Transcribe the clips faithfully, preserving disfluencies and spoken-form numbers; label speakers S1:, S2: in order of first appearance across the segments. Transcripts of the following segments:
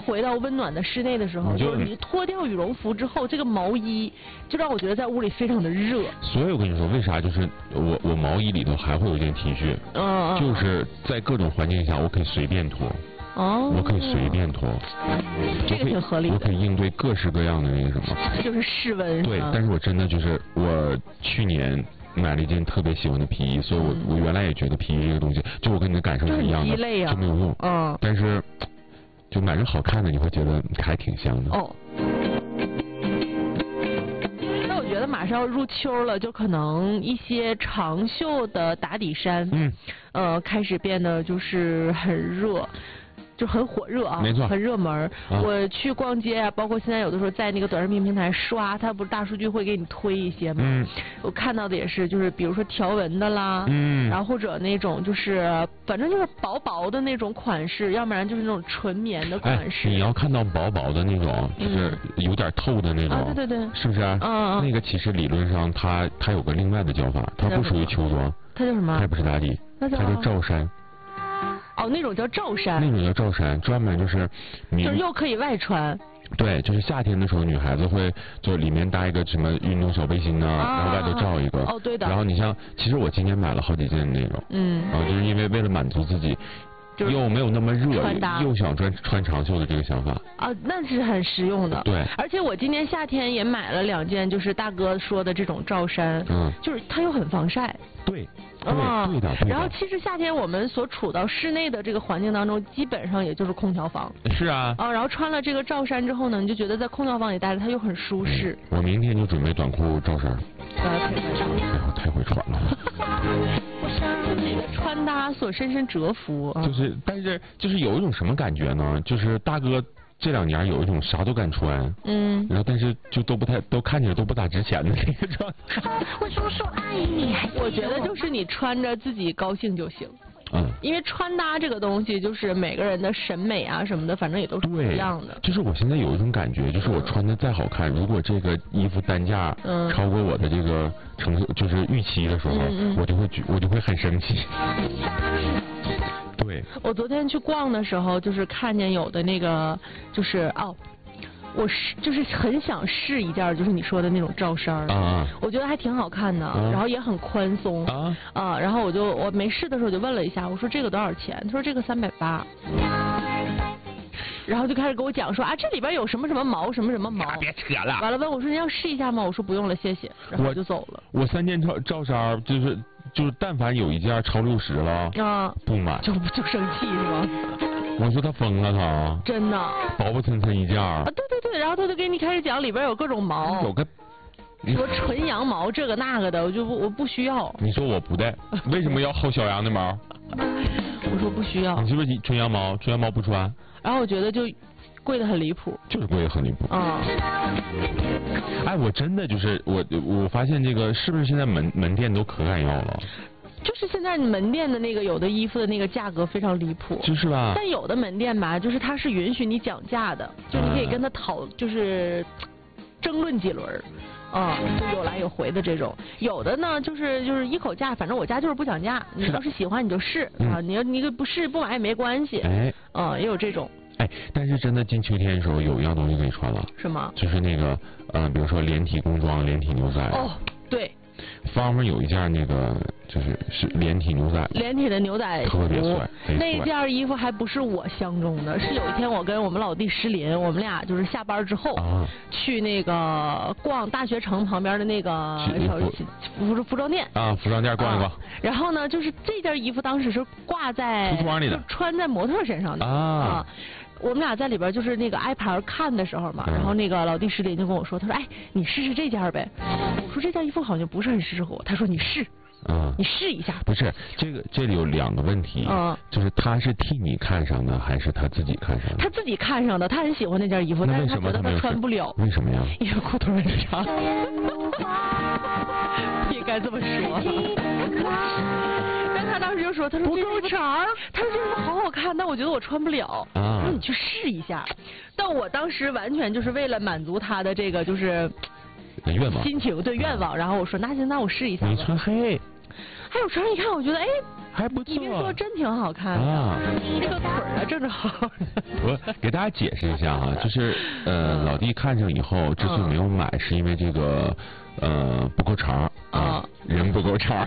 S1: 回到温暖的室内的时候，就是你脱掉羽绒服之后，这个毛衣就让我觉得在屋里非常的热。
S2: 所以我跟你说，为啥就是我我毛衣里头还会有一件 T 恤，嗯，就是在各种环境下我可以随便脱。哦，我可以随便脱，
S1: 这个挺合理的。
S2: 我可以应对各式各样的那个什么。
S1: 这就是室温。
S2: 对，但是我真的就是我去年买了一件特别喜欢的皮衣，所以我、嗯、我原来也觉得皮衣这个东西，就我跟你的感受是一样的，就,
S1: 啊、
S2: 就没有用。嗯。但是就买着好看的，你会觉得还挺香的。
S1: 哦。那我觉得马上要入秋了，就可能一些长袖的打底衫，嗯，呃，开始变得就是很热。就很火热啊，
S2: 没错，
S1: 很热门、啊。我去逛街啊，包括现在有的时候在那个短视频平台刷，它不是大数据会给你推一些吗？嗯。我看到的也是，就是比如说条纹的啦，嗯，然后或者那种就是反正就是薄薄的那种款式，要不然就是那种纯棉的款式。
S2: 哎，你要看到薄薄的那种，就是有点透的那种，
S1: 啊、对对对，
S2: 是不是？嗯
S1: 嗯。
S2: 那个其实理论上它它有个另外的叫法，它不属于秋装。
S1: 它叫什么？
S2: 它也不是打底，它叫罩衫。
S1: 哦，那种叫罩衫，
S2: 那种叫罩衫，专门就是，
S1: 就是又可以外穿。
S2: 对，就是夏天的时候，女孩子会就里面搭一个什么运动小背心呐、啊，然后外头罩一个。
S1: 哦，对的。
S2: 然后你像，其实我今年买了好几件那种，嗯，然后就是因为为了满足自己，
S1: 就是
S2: 又没有那么热，又想穿穿长袖的这个想法。
S1: 啊，那是很实用的。
S2: 对。
S1: 而且我今年夏天也买了两件，就是大哥说的这种罩衫，嗯，就是它又很防晒。
S2: 对。啊、对, 对, 对的。
S1: 然后其实夏天我们所处到室内的这个环境当中，基本上也就是空调房。
S2: 是啊。
S1: 啊，然后穿了这个罩衫之后呢，你就觉得在空调房里待着它又很舒适。
S2: 嗯、我明天就准备短裤罩衫。
S1: 大家可以来上。
S2: 哎呀，太会穿了。
S1: 这个穿搭所深深折服。
S2: 就是，但是就是有一种什么感觉呢？就是大哥这两年有一种啥都敢穿，嗯，然后但是就都不太都看起来都不咋值钱的那个状态。
S1: 我觉得就是你穿着自己高兴就行。嗯，因为穿搭这个东西，就是每个人的审美啊什么的，反正也都是不一样的。
S2: 就是我现在有一种感觉，就是我穿的再好看，如果这个衣服单价超过我的这个承受，就是预期的时候，嗯、我就会我就会很生气。对。
S1: 我昨天去逛的时候，就是看见有的那个，就是哦。我是就是很想试一件，就是你说的那种罩衫啊，我觉得还挺好看的，啊、然后也很宽松啊啊，然后我就我没试的时候我就问了一下，我说这个多少钱？他说这个三百八，然后就开始给我讲说啊这里边有什么什么毛什么什么毛，
S2: 别扯了。
S1: 完了问我说你要试一下吗？我说不用了谢谢，然后我就走了。
S2: 我三件罩罩衫就是就是但凡有一件超六十了啊不买，
S1: 就就生气是吗？
S2: 我说他疯了他，
S1: 真的，
S2: 薄薄蹭蹭一件啊，
S1: 对对对，然后他就给你开始讲里边有各种毛，
S2: 有个
S1: 说纯羊毛这个那个的，我就不我不需要。
S2: 你说我不带，为什么要薅小羊的毛？
S1: 我说不需要。
S2: 你是不是纯羊毛？纯羊毛不穿？
S1: 然后我觉得就贵的很离谱，
S2: 就是贵的很离谱啊。哎，我真的就是我我发现这个是不是现在门门店都可敢要了？
S1: 就是现在门店的那个有的衣服的那个价格非常离谱，
S2: 就是吧？
S1: 但有的门店吧，就是它是允许你讲价的，就你可以跟他讨，就是争论几轮，啊、嗯，就有来有回的这种。有的呢，就是就是一口价，反正我家就是不讲价，你要是喜欢你就试啊，你要你不试不买也没关系，哎，啊、嗯，也有这种。
S2: 哎，但是真的进秋天的时候，有一样东西可以穿了，
S1: 是吗？
S2: 就是那个，呃，比如说连体工装、连体牛仔。
S1: 哦，对。
S2: 方面有一件那个就是是连体牛仔，
S1: 连体的牛仔
S2: 特别帅。
S1: 那件衣服还不是我相中的，是有一天我跟我们老弟石林，我们俩就是下班之后、啊、去那个逛大学城旁边的那个小服服装店
S2: 啊，服装店逛一逛、啊。
S1: 然后呢，就是这件衣服当时是挂在
S2: 橱窗里的，
S1: 就穿在模特身上的啊。啊我们俩在里边就是那个挨盘看的时候嘛，嗯、然后那个老弟石林就跟我说，他说哎，你试试这件呗。我说这件衣服好像不是很适合我，他说你试。嗯，你试一下。
S2: 不是这个，这里有两个问题。嗯，就是他是替你看上的，还是他自己看上的？
S1: 他自己看上的，他很喜欢那件衣服，但是他觉得他穿不了。
S2: 为什么呀？
S1: 因为裤腿很长。应该这么说。但他当时就说，他说
S2: 不够长，
S1: 他说这衣服好好看，但我觉得我穿不了。啊，那你去试一下。但我当时完全就是为了满足他的这个就是。
S2: 愿望，
S1: 心情对愿望，然后我说那行，那我试一下。
S2: 你穿黑
S1: 还有穿上一看，我觉得哎。
S2: 还不错，
S1: 你别说，真挺好看的啊！这个腿啊，正正好好的。
S2: 我给大家解释一下啊，就是呃，老弟看上以后，之所以没有买，是因为这个呃不够长啊，人不够长。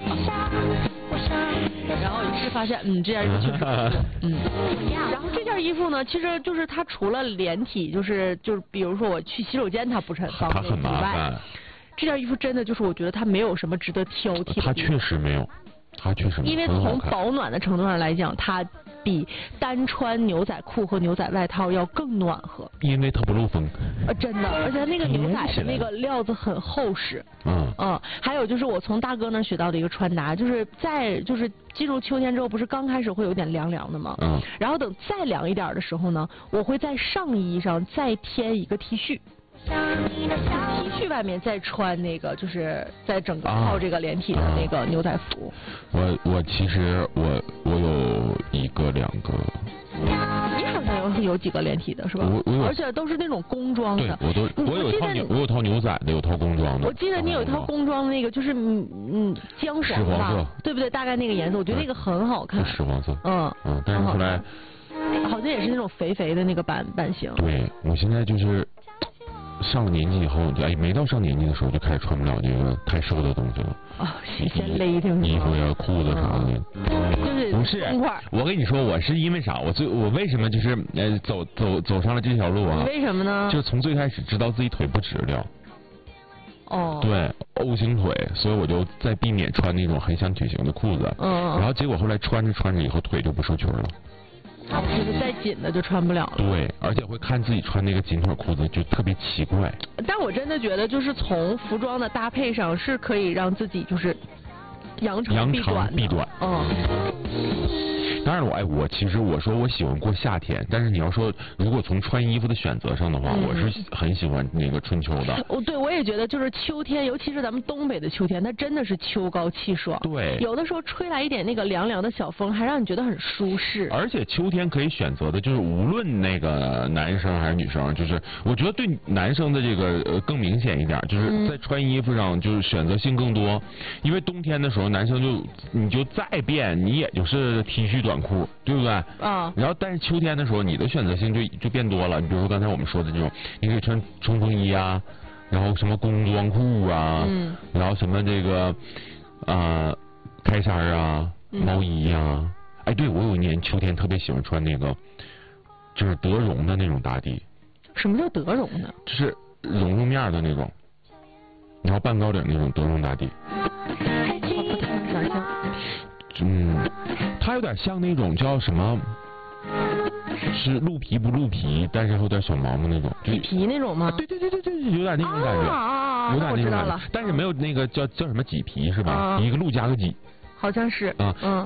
S1: 然后于是发现，嗯，这件衣服确实不错，嗯。然后这件衣服呢，其实就是它除了连体，就是就是，比如说我去洗手间，它不是很方便以外，这件衣服真的就是我觉得它没有什么值得挑剔的。
S2: 它确实没有。它确实，
S1: 因为从保暖的程度上来讲，它比单穿牛仔裤和牛仔外套要更暖和。
S2: 因为它不漏风。
S1: 呃，真的，而且那个牛仔的那个料子很厚实。嗯。嗯，还有就是我从大哥那儿学到的一个穿搭，就是在就是进入秋天之后，不是刚开始会有点凉凉的吗？嗯。然后等再凉一点的时候呢，我会在上衣上再添一个 T 恤。T 恤外面再穿那个，就是在整个套这个连体的那个牛仔服。
S2: 啊啊、我我其实我我有一个两个。
S1: 你好像有有几个连体的是吧？
S2: 我我有，
S1: 而且都是那种工装的。
S2: 对，我都我有套我有套牛仔的，有套工装的。
S1: 我记得你有一套工装的那个，就是嗯嗯姜黄吧，对不对？大概那个颜色，我觉得那个很好看。
S2: 是黄色。
S1: 嗯
S2: 嗯，但是后来
S1: 好像也是那种肥肥的那个版版型。
S2: 对，我现在就是。上了年纪以后，就哎，没到上年纪的时候就开始穿不了这个太瘦的东西了。
S1: 啊，先勒挺
S2: 衣服呀、裤子什么的。
S1: 就是
S2: 不是，我跟你说，我是因为啥？我最我为什么就是呃走走走上了这条路啊？
S1: 为什么呢？
S2: 就从最开始知道自己腿不直了。
S1: 哦。
S2: 对 ，O 型腿，所以我就在避免穿那种很显腿型的裤子。嗯。然后结果后来穿着穿着以后腿就不受裙了。
S1: 就是再紧的就穿不了了。
S2: 对，而且会看自己穿那个紧腿裤子就特别奇怪。
S1: 但我真的觉得，就是从服装的搭配上是可以让自己就是扬长避短的。
S2: 避短。嗯。当然我哎，我其实我说我喜欢过夏天，但是你要说如果从穿衣服的选择上的话，嗯、我是很喜欢那个春秋的。
S1: 哦，对，我也觉得就是秋天，尤其是咱们东北的秋天，它真的是秋高气爽。
S2: 对。
S1: 有的时候吹来一点那个凉凉的小风，还让你觉得很舒适。
S2: 而且秋天可以选择的就是无论那个男生还是女生，就是我觉得对男生的这个呃更明显一点，就是在穿衣服上就是选择性更多，嗯、因为冬天的时候男生就你就再变，你也就是 T 恤短裤，对不对？啊。然后，但是秋天的时候，你的选择性就就变多了。你比如说刚才我们说的这种，你可以穿冲锋衣啊，然后什么工装裤啊，嗯，然后什么这个啊开衫啊、毛衣啊。哎，对，我有一年秋天特别喜欢穿那个，就是德绒的那种打底。
S1: 什么叫德绒呢？
S2: 就是绒绒面的那种，然后半高领那种德绒打底。
S1: 不太能想象。
S2: 嗯，它有点像那种叫什么，是鹿皮不鹿皮，但是有点小毛毛那种。
S1: 麂皮那种吗？
S2: 对对对对对，有点那种感觉。
S1: 啊啊啊！
S2: 有点那种感
S1: 觉，
S2: 但是没有那个叫叫什么麂皮是吧？啊、一个鹿加个麂。
S1: 好像是。啊嗯。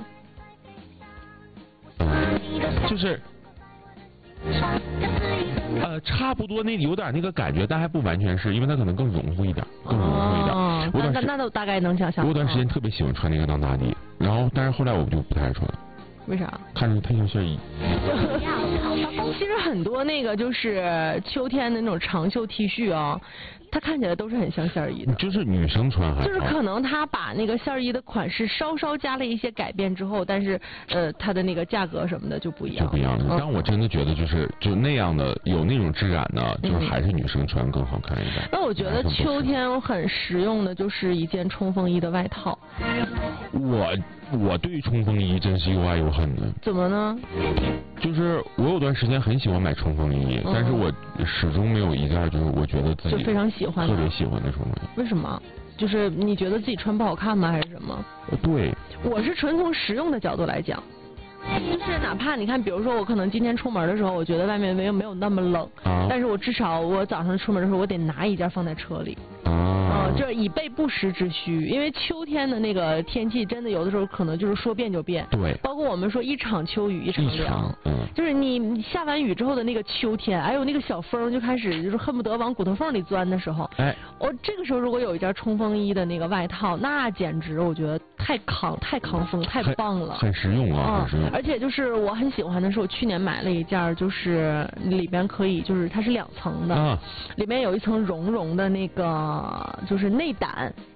S2: 嗯，就是。呃，差不多那有点那个感觉，但还不完全是，因为它可能更融乎一点，更融乎一点。
S1: 哦，那那那都大概能想象。
S2: 我有段时间特别喜欢穿那个当打底，然后但是后来我就不太爱穿了。
S1: 为啥？
S2: 看着太像睡衣。
S1: 其实很多那个就是秋天的那种长袖 T 恤啊，它看起来都是很像线衣的。
S2: 就是女生穿还
S1: 就是可能它把那个线衣的款式稍稍加了一些改变之后，但是呃它的那个价格什么的就不一样。
S2: 就不一样了。
S1: 嗯、
S2: 但我真的觉得就是就那样的有那种质感呢，就是还是女生穿更好看一点。
S1: 那我觉得秋天很实用的就是一件冲锋衣的外套。
S2: 我。我对冲锋衣真是又爱又恨的。
S1: 怎么呢？
S2: 就是我有段时间很喜欢买冲锋衣，嗯、但是我始终没有一件就是我觉得自己
S1: 就非常喜欢、
S2: 特别喜欢的冲锋衣。
S1: 为什么？就是你觉得自己穿不好看吗？还是什么？
S2: 对。
S1: 我是纯从实用的角度来讲。就是哪怕你看，比如说我可能今天出门的时候，我觉得外面没有没有那么冷，啊、但是我至少我早上出门的时候，我得拿一件放在车里。啊，嗯，就是以备不时之需，因为秋天的那个天气真的有的时候可能就是说变就变。
S2: 对。
S1: 包括我们说一场秋雨一场凉，嗯，就是你下完雨之后的那个秋天，哎呦那个小风就开始就是恨不得往骨头缝里钻的时候，哎，我这个时候如果有一件冲锋衣的那个外套，那简直我觉得太扛太扛风太棒了，
S2: 很实用啊，很实用。
S1: 而且就是我很喜欢的是，我去年买了一件，就是里边可以就是它是两层的，啊、里面有一层绒绒的那个。就是内胆，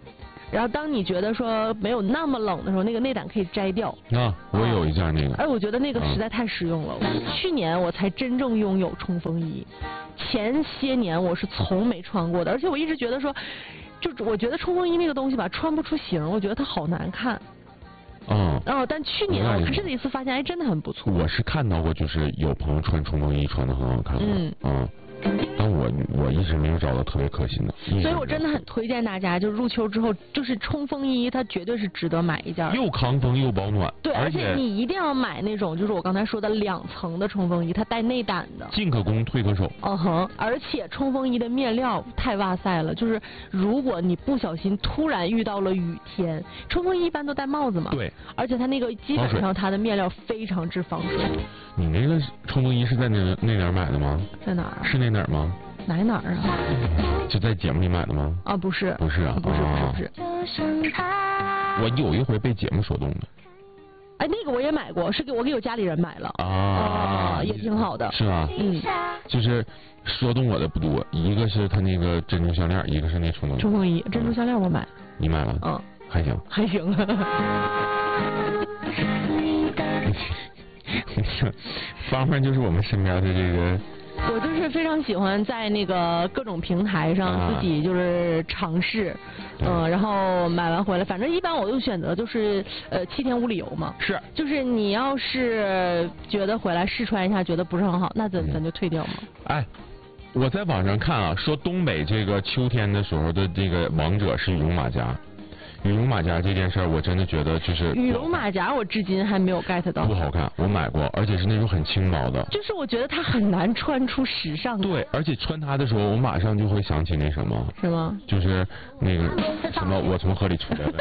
S1: 然后当你觉得说没有那么冷的时候，那个内胆可以摘掉。
S2: 啊，我有一件那个。
S1: 哎，我觉得那个实在太实用了。嗯、去年我才真正拥有冲锋衣，前些年我是从没穿过的，而且我一直觉得说，就我觉得冲锋衣那个东西吧，穿不出型，我觉得它好难看。
S2: 嗯。
S1: 哦，但去年我试了一次，发现哎，真的很不错。
S2: 我是看到过，就是有朋友穿冲锋衣穿的很好看的。嗯。嗯。但我我一直没有找到特别可心的，
S1: 所以我真的很推荐大家，就是入秋之后，就是冲锋衣，它绝对是值得买一件。
S2: 又抗风又保暖。
S1: 对，而且你一定要买那种，就是我刚才说的两层的冲锋衣，它带内胆的。
S2: 进可攻，退可守。
S1: 嗯哼，而且冲锋衣的面料太哇塞了，就是如果你不小心突然遇到了雨天，冲锋衣一般都戴帽子嘛。
S2: 对。
S1: 而且它那个基本上它的面料非常之防水。
S2: 你那个冲锋衣是在那那哪儿买的吗？
S1: 在哪儿啊？
S2: 是那哪儿吗？
S1: 哪哪儿啊？
S2: 就在节目里买的吗？
S1: 啊，不是。
S2: 不是啊，
S1: 不是不是不是。
S2: 我有一回被节目说动的。
S1: 哎，那个我也买过，是给我给我家里人买了。
S2: 啊。
S1: 也挺好的。
S2: 是吧？
S1: 嗯。
S2: 就是说动我的不多，一个是他那个珍珠项链，一个是那冲锋衣。
S1: 冲锋衣，珍珠项链我买。
S2: 你买了？
S1: 嗯。
S2: 还行。
S1: 还行。
S2: 芳芳就是我们身边的这个，
S1: 我就是非常喜欢在那个各种平台上自己就是尝试，嗯、呃，然后买完回来，反正一般我都选择就是呃七天无理由嘛，
S2: 是，
S1: 就是你要是觉得回来试穿一下觉得不是很好，那咱咱就退掉嘛。
S2: 哎，我在网上看啊，说东北这个秋天的时候的这个王者是羽绒马甲。羽绒马甲这件事儿，我真的觉得就是
S1: 羽绒马甲，我至今还没有 get 到。
S2: 不好看，我买过，而且是那种很轻薄的。
S1: 就是我觉得它很难穿出时尚感。
S2: 对，而且穿它的时候，我马上就会想起那什么。
S1: 是吗？
S2: 就是那个什么，我从河里出来的。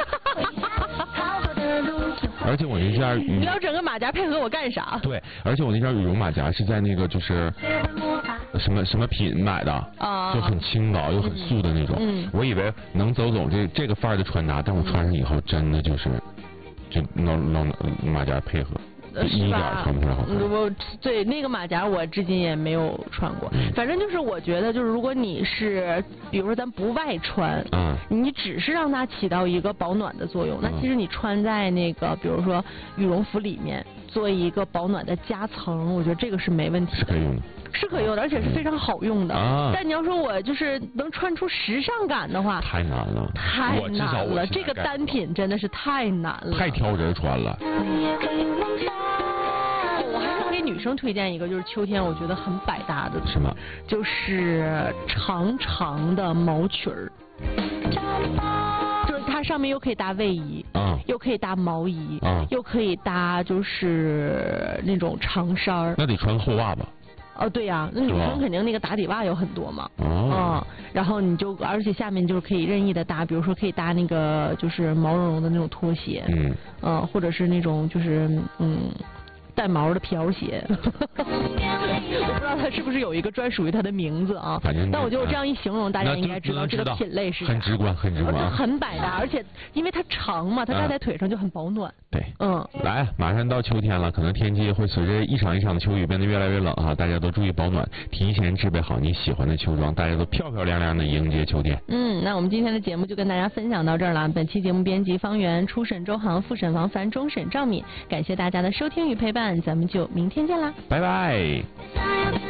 S2: 而且我那件羽，
S1: 你要整个马甲配合我干啥？
S2: 对，而且我那件羽绒马甲是在那个就是什么什么品买的啊，就很轻薄又很素的那种。嗯，我以为能走走这这个范儿的穿搭，但我穿上以后真的就是就挠挠马甲配合。一点穿不出来好看。
S1: 我对那个马甲我至今也没有穿过，嗯、反正就是我觉得就是如果你是比如说咱不外穿，嗯，你只是让它起到一个保暖的作用，嗯、那其实你穿在那个比如说羽绒服里面做一个保暖的夹层，我觉得这个是没问题的。
S2: 是可以用的。
S1: 是可用的，而且是非常好用的。啊、但你要说我就是能穿出时尚感的话，
S2: 太难了，
S1: 太难了。这个单品真的是太难了，
S2: 太挑人穿了。
S1: 我还想给女生推荐一个，就是秋天我觉得很百搭的。
S2: 什么？
S1: 就是长长的毛裙儿。就是它上面又可以搭卫衣，啊，又可以搭毛衣，啊，又可以搭就是那种长衫。
S2: 那得穿厚袜吧？
S1: 哦，对呀、啊，那女生肯定那个打底袜有很多嘛，哦，嗯，然后你就而且下面就是可以任意的搭，比如说可以搭那个就是毛茸茸的那种拖鞋，嗯，嗯，或者是那种就是嗯。带毛的瓢鞋，我不知道它是不是有一个专属于它的名字啊。
S2: 反正，
S1: 但我觉得我这样一形容，大家应该知道这个品类是啥。
S2: 很直观，很直观。
S1: 很百搭，而且因为它长嘛，它扎在腿上就很保暖。
S2: 对，嗯。来，马上到秋天了，可能天气会随着一场一场的秋雨变得越来越冷啊，大家都注意保暖，提前制备好你喜欢的秋装，大家都漂漂亮亮的迎接秋天。
S1: 嗯，那我们今天的节目就跟大家分享到这儿了。本期节目编辑方圆，初审周航，复审王凡，终审赵敏，感谢大家的收听与陪伴。咱们就明天见啦，
S2: 拜拜。